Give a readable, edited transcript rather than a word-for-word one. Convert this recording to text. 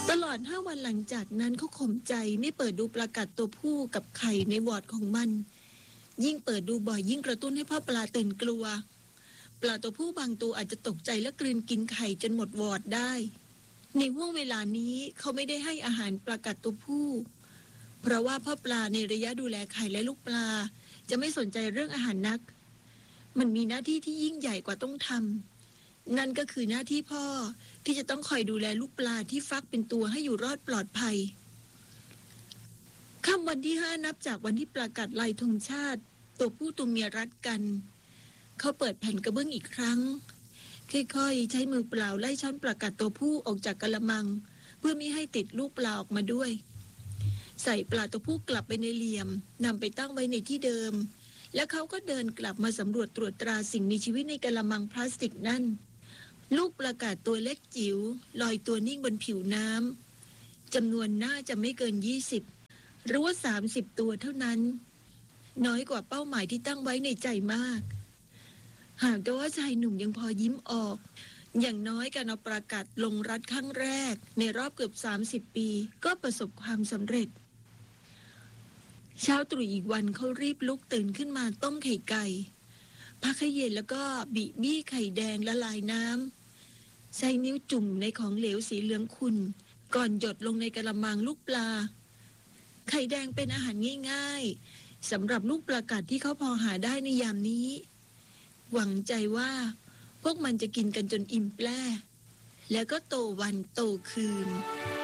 ตลอด5 วันหลังจากนั้นเขาข่มใจไม่เปิดดูปลากัดตัวผู้กับไข่ในวอร์ดของมันยิ่งเปิดดูบ่อยยิ่งกระตุ้นให้พ่อปลาตื่นกลัวปลาตัวผู้บางตัวอาจจะตกใจและกลืนกินไข่จนหมดวอร์ดได้ในห่วงเวลานี้เขาไม่ได้ให้อาหารปลากัดตัวผู้เพราะว่าพ่อปลาในระยะดูแลไข่และลูกปลาจะไม่สนใจเรื่องอาหารนักมันมีหน้าที่ที่ยิ่งใหญ่กว่าต้องทำนั่นก็คือหน้าที่พ่อที่จะต้องคอยดูแลลูกปลาที่ฟักเป็นตัวให้อยู่รอดปลอดภัยค่ำวันที่5นับจากวันที่ปลากัดลายธงชาติตัวผู้ตัวเมียรัดกันเขาเปิดแผ่นกระเบื้องอีกครั้งค่อยๆใช้มือเปล่าไล่ช้อนปลากัดตัวผู้ออกจากกะละมังเพื่อไม่ให้ติดลูกปลาออกมาด้วยใส่ปลาตัวผู้กลับไปในเหลี่ยมนำไปตั้งไว้ในที่เดิมแล้วเขาก็เดินกลับมาสำรวจตรวจตราสิ่งมีชีวิตในกะละมังพลาสติกนั่นลูกปลากัดตัวเล็กจิ๋วลอยตัวนิ่งบนผิวน้ำจำนวนน่าจะไม่เกิน20หรือว่า30ตัวเท่านั้นน้อยกว่าเป้าหมายที่ตั้งไว้ในใจมากหากแต่ว่าชายหนุ่มยังพอยิ้มออกอย่างน้อยการเอาปลากัดลงรัดครั้งแรกในรอบเกือบ30 ปีก็ประสบความสำเร็จเช้าตรู่อีกวันเขารีบลุกตื่นขึ้นมาต้มไข่ไก่พักให้เย็นแล้วก็บิบี้ไข่แดงละลายน้ำใช้นิ้วจุ่มในของเหลวสีเหลืองขุ่นก่อนหยดลงในกระมังลูกปลาไข่แดงเป็นอาหารง่ายๆสำหรับลูกปลากัดที่เขาพอหาได้ในยามนี้หวังใจว่าพวกมันจะกินกันจนอิ่มแปร่แล้วก็โตวันโตคืน